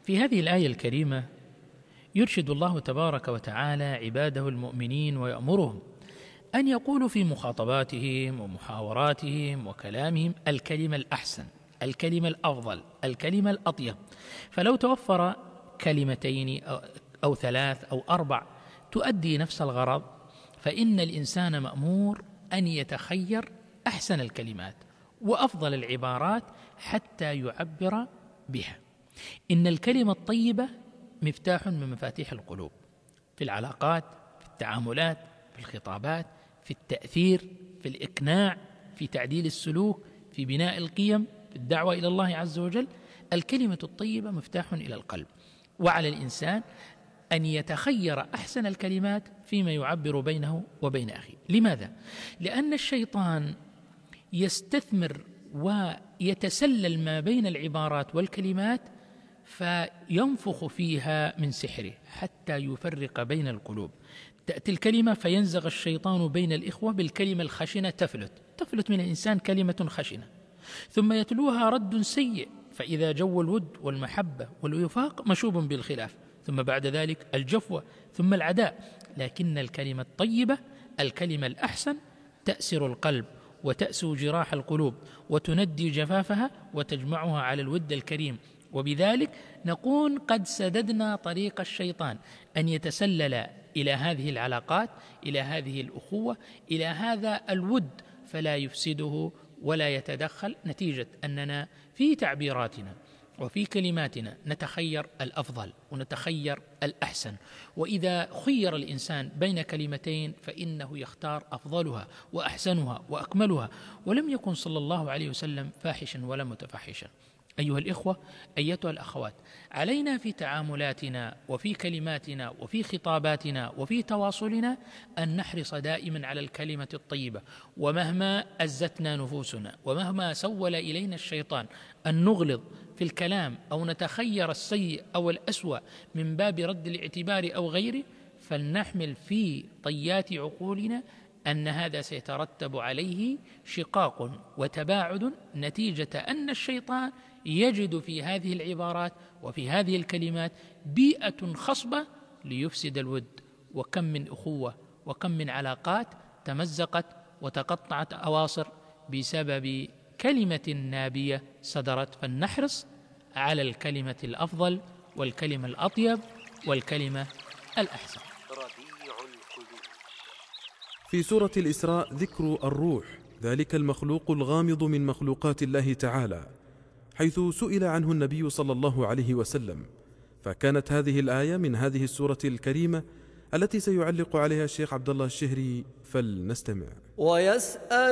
في هذه الآية الكريمة يرشد الله تبارك وتعالى عباده المؤمنين ويأمرهم أن يقولوا في مخاطباتهم ومحاوراتهم وكلامهم الكلمة الأحسن، الكلمة الأفضل، الكلمة الأطيب. فلو توفر كلمتين أو ثلاث أو أربع تؤدي نفس الغرض، فإن الإنسان مأمور أن يتخير أحسن الكلمات وأفضل العبارات حتى يعبر بها. إن الكلمة الطيبة مفتاح من مفاتيح القلوب، في العلاقات، في التعاملات، في الخطابات، في التأثير، في الإقناع، في تعديل السلوك، في بناء القيم، في الدعوة إلى الله عز وجل. الكلمة الطيبة مفتاح إلى القلب، وعلى الإنسان أن يتخير أحسن الكلمات فيما يعبر بينه وبين أخيه. لماذا؟ لأن الشيطان يستثمر ويتسلل ما بين العبارات والكلمات فينفخ فيها من سحره حتى يفرق بين القلوب. تأتي الكلمة فينزغ الشيطان بين الإخوة بالكلمة الخشنة، تفلت من الإنسان كلمة خشنة، ثم يتلوها رد سيء، فإذا جو الود والمحبة والوفاق مشوب بالخلاف، ثم بعد ذلك الجفوة، ثم العداء. لكن الكلمة الطيبة، الكلمة الأحسن، تأسر القلب وتأسو جراح القلوب وتندي جفافها وتجمعها على الود الكريم. وبذلك نكون قد سددنا طريق الشيطان أن يتسلل إلى هذه العلاقات، إلى هذه الأخوة، إلى هذا الود، فلا يفسده ولا يتدخل، نتيجة أننا في تعبيراتنا وفي كلماتنا نتخير الأفضل ونتخير الأحسن. وإذا خير الإنسان بين كلمتين فإنه يختار أفضلها وأحسنها وأكملها، ولم يكن صلى الله عليه وسلم فاحشا ولا متفحشا. أيها الإخوة، أيتها الأخوات، علينا في تعاملاتنا وفي كلماتنا وفي خطاباتنا وفي تواصلنا أن نحرص دائما على الكلمة الطيبة، ومهما أزتنا نفوسنا ومهما سول إلينا الشيطان أن نغلظ في الكلام أو نتخير السيء أو الأسوأ من باب رد الاعتبار أو غيره، فلنحمل في طيات عقولنا أن هذا سيترتب عليه شقاق وتباعد، نتيجة أن الشيطان يجد في هذه العبارات وفي هذه الكلمات بيئة خصبة ليفسد الود. وكم من أخوة وكم من علاقات تمزقت وتقطعت أواصر بسبب كلمة نابية صدرت. فلنحرص على الكلمة الأفضل والكلمة الأطيب والكلمة الأحسن. في سورة الإسراء ذكر الروح، ذلك المخلوق الغامض من مخلوقات الله تعالى، حيث سئل عنه النبي صلى الله عليه وسلم، فكانت هذه الآية من هذه السورة الكريمة التي سيعلق عليها الشيخ عبد الله الشهري، فلنستمع. ويسأل